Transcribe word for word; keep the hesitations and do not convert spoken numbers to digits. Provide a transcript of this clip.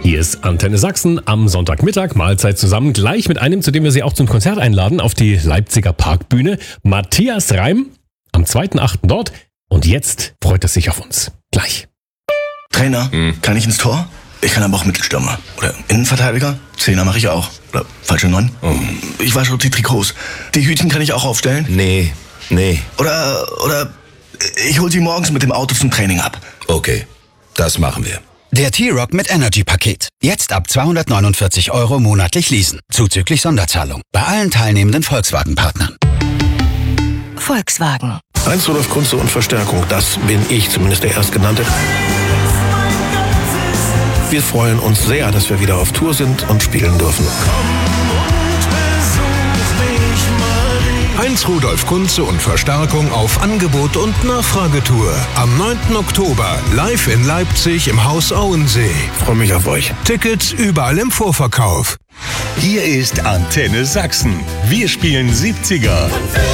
Hier ist Antenne Sachsen am Sonntagmittag, Mahlzeit zusammen, gleich mit einem, zu dem wir Sie auch zum Konzert einladen, auf die Leipziger Parkbühne. Matthias Reim, am zweiten achten dort. Und jetzt freut es sich auf uns. Gleich. Trainer, hm. kann ich ins Tor? Ich kann aber auch Mittelstürmer. Oder Innenverteidiger? Zehner mache ich auch. Oder falsche Neun? Oh. Ich wasche die Trikots. Die Hütchen kann ich auch aufstellen? Nee, nee. Oder, oder ich hol sie morgens mit dem Auto zum Training ab. Okay, das machen wir. Der T-Rock mit Energy-Paket. Jetzt ab zweihundertneunundvierzig Euro monatlich leasen. Zuzüglich Sonderzahlung. Bei allen teilnehmenden Volkswagen-Partnern. Volkswagen. Heinz Rudolf Kunze und Verstärkung, das bin ich, zumindest der Erstgenannte. Wir freuen uns sehr, dass wir wieder auf Tour sind und spielen dürfen. Heinz Rudolf Kunze und Verstärkung auf Angebot- und Nachfragetour. Am neunten Oktober live in Leipzig im Haus Auensee. Freue mich auf euch. Tickets überall im Vorverkauf. Hier ist Antenne Sachsen. Wir spielen siebziger.